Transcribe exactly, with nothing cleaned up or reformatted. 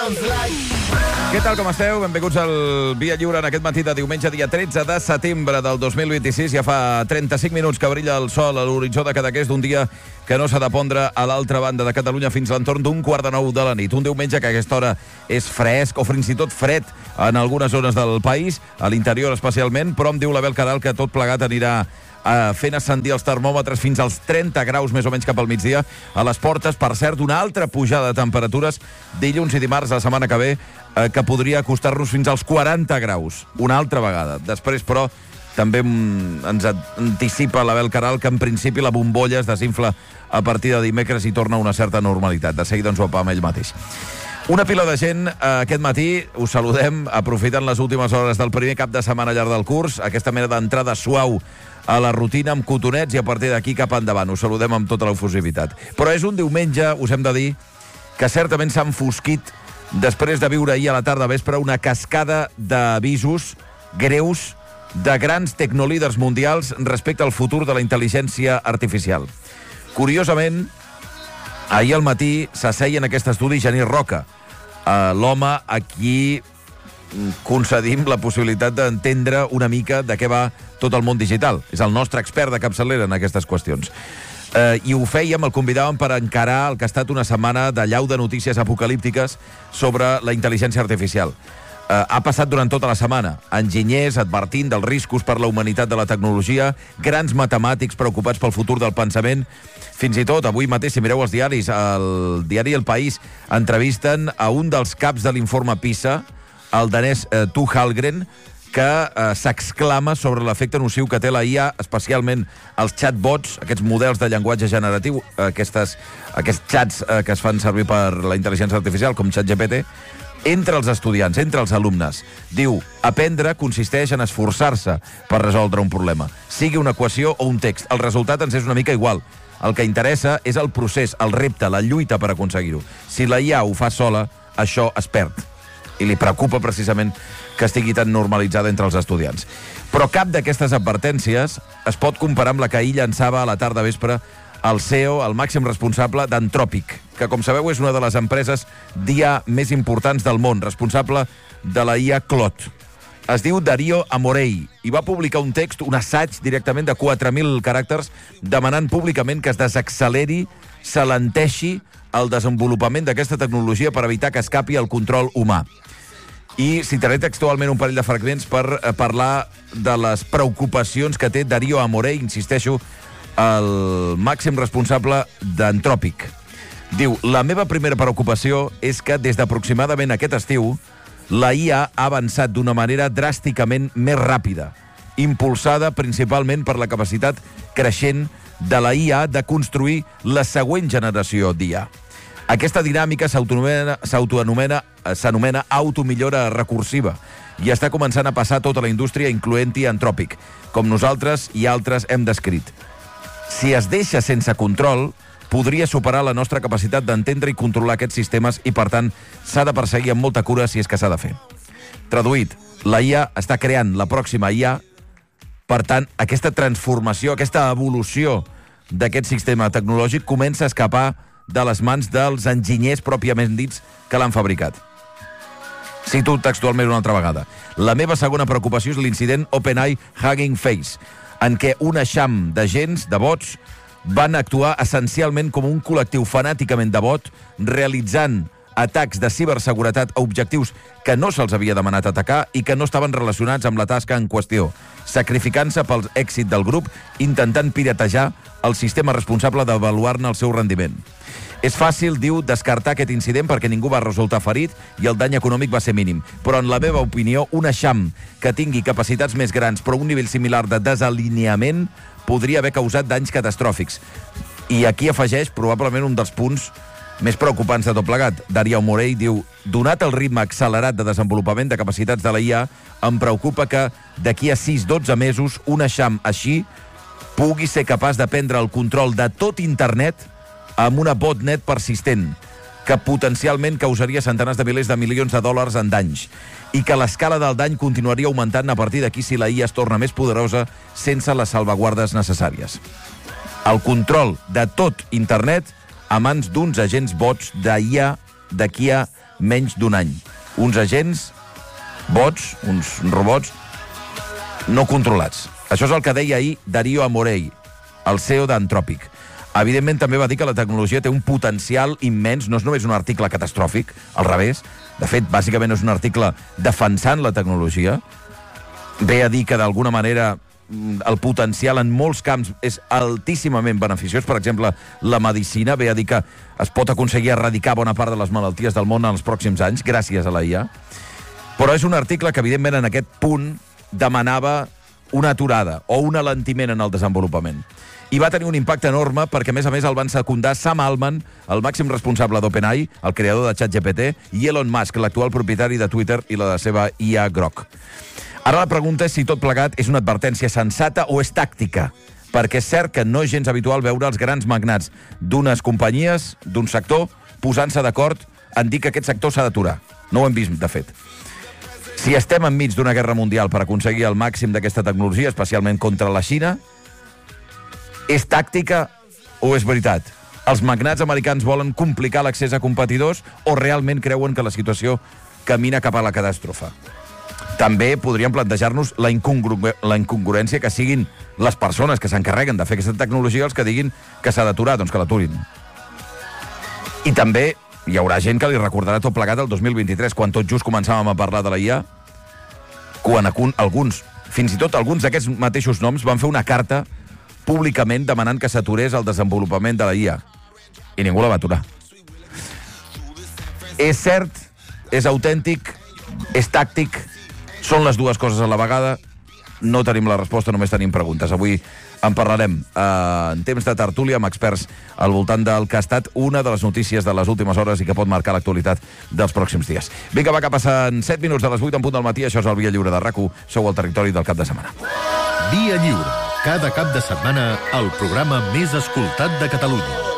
Què tal, com esteu? Benvinguts al Via Lliure en aquest matí de diumenge, dia tretze de setembre del dos mil vint-i-sis. Ja fa trenta-cinc minuts que brilla el sol a l'horitzó de Cadaqués d'un dia que no s'ha de pondre a l'altra banda de Catalunya fins a l'entorn d'un quart de nou de la nit. Un diumenge que a aquesta hora és fresc o fins i tot fred en algunes zones del país, a l'interior especialment, però em diu l'Abel Caral que tot plegat anirà Uh, fent ascendir els termòmetres fins als trenta graus més o menys cap al migdia a les portes. Per cert, una altra pujada de temperatures dilluns i dimarts de la setmana que ve, uh, que podria acostar-nos fins als quaranta graus una altra vegada. Després, però, també mm, ens anticipa l'Abel Caral que en principi la bombolla es desinfla a partir de dimecres i torna a una certa normalitat. De seguida ens ho apam ell mateix. Una pila de gent eh, aquest matí, us saludem aprofitant les últimes hores del primer cap de setmana llarg del curs, aquesta mena d'entrada suau a la rutina amb cotonets i a partir d'aquí cap endavant. Us saludem amb tota l'efusivitat. Però és un diumenge, us hem de dir, que certament s'ha enfosquit després de viure ahir a la tarda vespre una cascada d'avisos greus de grans tecnolíders mundials respecte al futur de la intel·ligència artificial. Curiosament, ahir al matí s'asseia en aquest estudi Genís Roca, eh, l'home a qui concedim la possibilitat d'entendre una mica de què va tot el món digital. És el nostre expert de capçalera en aquestes qüestions. Eh, I ho fèiem, el convidàvem per encarar el que ha estat una setmana de llau de notícies apocalíptiques sobre la intel·ligència artificial. Eh, ha passat durant tota la setmana. Enginyers advertint dels riscos per la humanitat de la tecnologia, grans matemàtics preocupats pel futur del pensament. Fins i tot, avui mateix, si mireu els diaris, el diari El País entrevisten a un dels caps de l'informe PISA, el danès eh, Tu Hallgren, que eh, s'exclama sobre l'efecte nociu que té la I A, especialment els chatbots, aquests models de llenguatge generatiu, aquestes, aquests chats eh, que es fan servir per la intel·ligència artificial, com ChatGPT, entre els estudiants, entre els alumnes. Diu, aprendre consisteix en esforçar-se per resoldre un problema, sigui una equació o un text. El resultat ens és una mica igual. El que interessa és el procés, el repte, la lluita per aconseguir-ho. Si la I A ho fa sola, això es perd. I li preocupa precisament que estigui tan normalitzada entre els estudiants. Però cap d'aquestes advertències es pot comparar amb la que ahir llançava a la tarda vespre el C E O, el màxim responsable d'Anthropic, que, com sabeu, és una de les empreses d'I A més importants del món, responsable de la I A Claude. Es diu Dario Amorei i va publicar un text, un assaig directament de quatre mil caràcters, demanant públicament que es desacceleri, s'alenteixi el desenvolupament d'aquesta tecnologia per evitar que escapi el control humà. I citaré textualment un parell de fragments per eh, parlar de les preocupacions que té Dario Amorei, insisteixo, el màxim responsable d'Anthropic. Diu, la meva primera preocupació és que des d'aproximadament aquest estiu la I A ha avançat d'una manera dràsticament més ràpida, impulsada principalment per la capacitat creixent de la I A de construir la següent generació d'I A. Aquesta dinàmica s'autoanomena s'anomena automillora recursiva i està començant a passar a tota la indústria, incloent-hi Anthropic, com nosaltres i altres hem descrit. Si es deixa sense control, podria superar la nostra capacitat d'entendre i controlar aquests sistemes i, per tant, s'ha de perseguir amb molta cura si és que s'ha de fer. Traduït, la I A està creant la pròxima I A, per tant, aquesta transformació, aquesta evolució d'aquest sistema tecnològic comença a escapar de les mans dels enginyers pròpiament dits que l'han fabricat. Cito textualment una altra vegada. La meva segona preocupació és l'incident OpenAI Hugging Face, en què un eixam d'agents, de bots, van actuar essencialment com un col·lectiu fanàticament devot, realitzant atacs de ciberseguretat a objectius que no se'ls havia demanat atacar i que no estaven relacionats amb la tasca en qüestió, sacrificant-se pel èxit del grup, intentant piratejar el sistema responsable d'avaluar-ne el seu rendiment. És fàcil, diu, descartar aquest incident perquè ningú va resultar ferit i el dany econòmic va ser mínim. Però, en la meva opinió, un eixam que tingui capacitats més grans però un nivell similar de desalineament podria haver causat danys catastròfics. I aquí afegeix probablement un dels punts més preocupants de tot plegat. Dario Amorei diu, donat el ritme accelerat de desenvolupament de capacitats de la I A, em preocupa que d'aquí a sis a dotze mesos un eixam així pugui ser capaç de prendre el control de tot internet amb una botnet persistent, que potencialment causaria centenars de milers de milions de dòlars en danys, i que l'escala del dany continuaria augmentant a partir d'aquí si la I A es torna més poderosa sense les salvaguardes necessàries. El control de tot internet a mans d'uns agents bots d'I A d'aquí a menys d'un any. Uns agents, bots, uns robots, no controlats. Això és el que deia ahir Dario Amorei, el C E O d'Anthropic. Evidentment, també va dir que la tecnologia té un potencial immens, no és només un article catastròfic, al revés. De fet, bàsicament és un article defensant la tecnologia. Ve a dir que, d'alguna manera, el potencial en molts camps és altíssimament beneficiós. Per exemple, la medicina ve a dir que es pot aconseguir erradicar bona part de les malalties del món en els pròxims anys, gràcies a la I A. Però és un article que, evidentment, en aquest punt demanava una aturada o un alentiment en el desenvolupament. I va tenir un impacte enorme perquè, a més a més, el van secundar Sam Altman, el màxim responsable d'OpenAI, el creador de ChatGPT, i Elon Musk, l'actual propietari de Twitter i la seva I A Grok. Ara la pregunta és si tot plegat és una advertència sensata o és tàctica, perquè és cert que no és gens habitual veure els grans magnats d'unes companyies, d'un sector, posant-se d'acord en dir que aquest sector s'ha d'aturar. No ho hem vist, de fet. Si estem enmig d'una guerra mundial per aconseguir el màxim d'aquesta tecnologia, especialment contra la Xina, és tàctica o és veritat? Els magnats americans volen complicar l'accés a competidors o realment creuen que la situació camina cap a la catàstrofe? També podríem plantejar-nos la, incongru la incongruència que siguin les persones que s'encarreguen de fer aquesta tecnologia els que diguin que s'ha d'aturar, doncs que l'aturin. I també hi haurà gent que li recordarà tot plegat el dos mil vint-i-tres, quan tot just començàvem a parlar de la I A, quan alguns, fins i tot alguns d'aquests mateixos noms, van fer una carta públicament demanant que s'aturés el desenvolupament de la I A. I ningú la va aturar. És cert, és autèntic, és tàctic, són les dues coses a la vegada. No tenim la resposta, només tenim preguntes. Avui en parlarem eh, en temps de tertúlia amb experts al voltant del que ha estat una de les notícies de les últimes hores i que pot marcar l'actualitat dels pròxims dies. Vinga, va, que passen set minuts de les vuit en punt del matí. Això és el Via Lliure de RAC u. Sou al territori del cap de setmana. Via Lliure. Cada cap de setmana, el programa més escoltat de Catalunya.